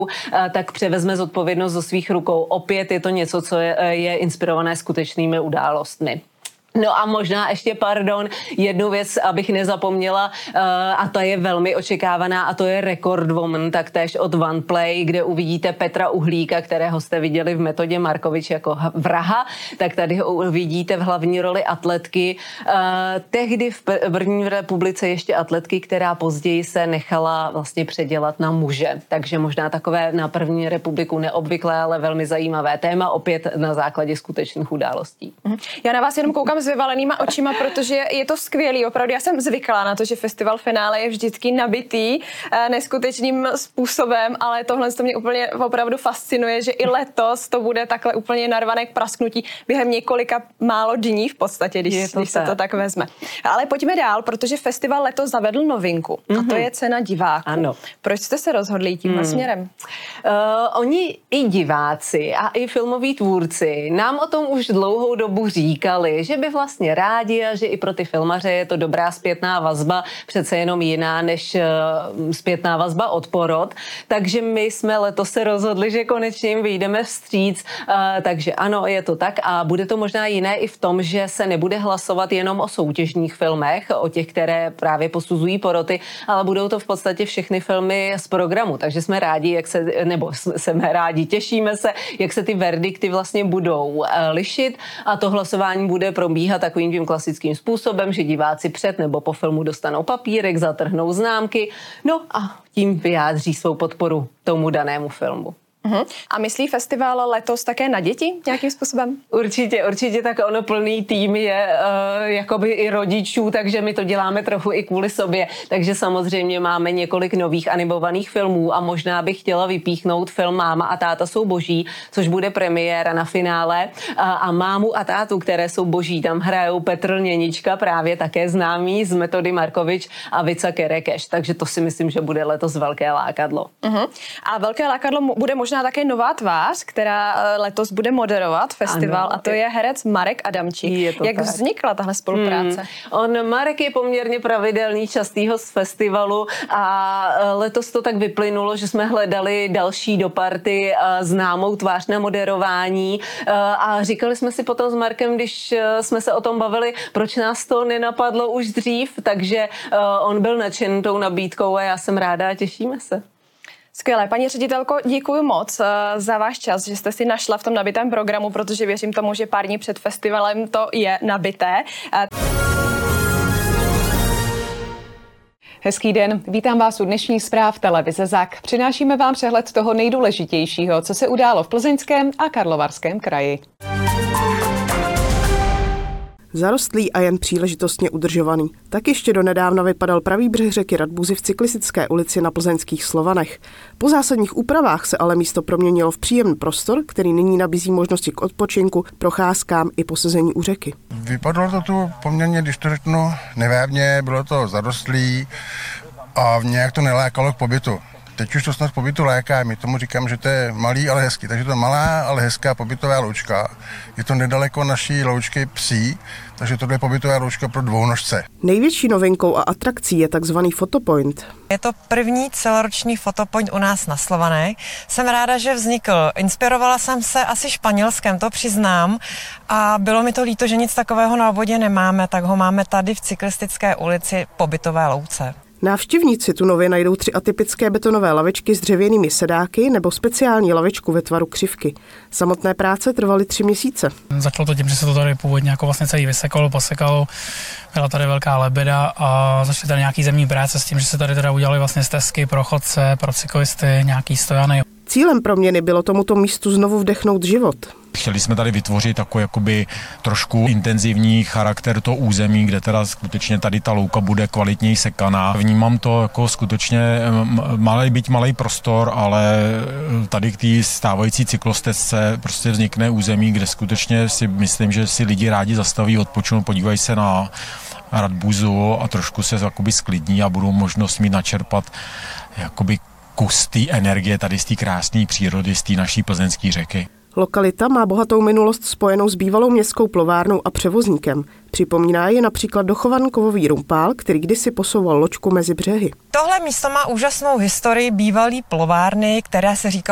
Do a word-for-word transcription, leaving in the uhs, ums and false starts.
tak převezme zodpovědnost do svých rukou. Opět je to něco, co je, je inspirované skutečnými událostmi. No a možná ještě, pardon, jednu věc, abych nezapomněla, a ta je velmi očekávaná, a to je Record Woman, taktéž od OnePlay, kde uvidíte Petra Uhlíka, kterého jste viděli v Metodě Markovič jako vraha, tak tady ho uvidíte v hlavní roli atletky. Tehdy v první republice ještě atletky, která později se nechala vlastně předělat na muže. Takže možná takové na první republiku neobvyklé, ale velmi zajímavé téma, opět na základě skutečných událostí. Já na vás jenom koukám s vyvalenýma očima, protože je to skvělý. Opravdu já jsem zvyklá na to, že festival finále je vždycky nabitý neskutečným způsobem, ale tohle to mě úplně opravdu fascinuje, že i letos to bude takhle úplně narvané k prasknutí během několika málo dní v podstatě, když, když se to tak vezme. Ale pojďme dál, protože festival letos zavedl novinku. Mm-hmm. A to je cena diváků. Ano. Proč jste se rozhodli tímhle mm. směrem? Uh, oni i diváci a i filmoví tvůrci nám o tom už dlouhou dobu říkali, že by vlastně rádi a že i pro ty filmaře je to dobrá zpětná vazba, přece jenom jiná než uh, zpětná vazba od porod. Takže my jsme letos se rozhodli, že konečně jim vyjdeme vstříc. Uh, takže ano, je to tak a bude to možná jiné i v tom, že se nebude hlasovat jenom o soutěžních filmech, o těch, které právě posuzují poroty, ale budou to v podstatě všechny filmy z programu. Takže jsme rádi, jak se, nebo jsme rádi, těšíme se, jak se ty verdikty vlastně budou uh, lišit a to hlasování bude probíhat takovým tím klasickým způsobem, že diváci před nebo po filmu dostanou papírek, zatrhnou známky, no a tím vyjádří svou podporu tomu danému filmu. Uhum. A myslí festival letos také na děti nějakým způsobem? Určitě, určitě tak ono plný tým je uh, jakoby i rodičů, takže my to děláme trochu i kvůli sobě. Takže samozřejmě máme několik nových animovaných filmů a možná bych chtěla vypíchnout film Máma a táta jsou boží, což bude premiéra na finále. Uh, a Mámu a tátu, které jsou boží, tam hrajou Petr Lněnička, právě také známý z Metody Markovič a Vica Kerekeš. Takže to si myslím, že bude letos velké lákadlo. Uhum. A velké lákadlo bude možná možná také nová tvář, která letos bude moderovat festival, ano, a to je herec Marek Adamčík. Jak tak vznikla tahle spolupráce? Hmm. On, Marek je poměrně pravidelný, častý host z festivalu a letos to tak vyplynulo, že jsme hledali další do party známou tvář na moderování a říkali jsme si potom s Markem, když jsme se o tom bavili, proč nás to nenapadlo už dřív, takže on byl nadšen tou nabídkou a já jsem ráda a těšíme se. Skvělé. Paní ředitelko, děkuji moc za váš čas, že jste si našla v tom nabitém programu, protože věřím tomu, že pár dní před festivalem to je nabité. Hezký den, vítám vás u dnešních zpráv televize Zak. Přinášíme vám přehled toho nejdůležitějšího, co se událo v Plzeňském a Karlovarském kraji. Zarostlý a jen příležitostně udržovaný. Tak ještě donedávna vypadal pravý břeh řeky Radbuzy v cyklistické ulici na plzeňských Slovanech. Po zásadních úpravách se ale místo proměnilo v příjemný prostor, který nyní nabízí možnosti k odpočinku, procházkám i posezení u řeky. Vypadalo to tu poměrně, když to řeknu, nevábně, bylo to zarostlý a nějak to nelákalo k pobytu. Teď už to snad pobytu léká, my tomu říkám, že to je malý, ale hezký. Takže to je malá, ale hezká pobytová loučka. Je to nedaleko naší loučky Psí, takže tohle je pobytová loučka pro dvounožce. Největší novinkou a atrakcí je takzvaný Fotopoint. Je to první celoroční Fotopoint u nás na Slovanech. Jsem ráda, že vznikl. Inspirovala jsem se asi Španělskem, to přiznám. A bylo mi to líto, že nic takového na obvodě nemáme, tak ho máme tady v cyklistické ulici pobytové louce. Návštěvníci tu nově najdou tři atypické betonové lavičky s dřevěnými sedáky nebo speciální lavičku ve tvaru křivky. Samotné práce trvaly tři měsíce. Začalo to tím, že se to tady původně jako vlastně celý vysekalo, posekalo, byla tady velká lebeda a začaly tady nějaký zemní práce s tím, že se tady teda udělali vlastně stezky pro chodce, pro cyklisty, nějaký stojany. Cílem proměny bylo tomuto místu znovu vdechnout život. Chtěli jsme tady vytvořit takový jakoby trošku intenzivní charakter toho území, kde teda skutečně tady ta louka bude kvalitněji sekaná. Vnímám to jako skutečně malý, byť malý prostor, ale tady k té stávající cyklostezce prostě vznikne území, kde skutečně si myslím, že si lidi rádi zastaví, odpočnou, podívají se na Radbuzu a trošku se jakoby sklidní a budou možnost mít načerpat jakoby kus té energie tady z té krásné přírody, z té naší plzeňské řeky. Lokalita má bohatou minulost spojenou s bývalou městskou plovárnou a převozníkem. Připomíná je například dochovaný kovový rumpál, který kdysi posouval loďku mezi břehy. Tohle místo má úžasnou historii bývalý plovárny, která se říká